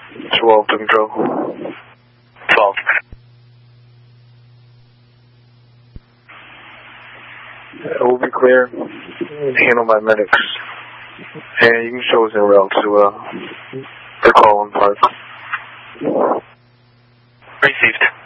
12 to control. 12. It will be clear. Handled by medics. And you can show us en route to the Collin Park. Received.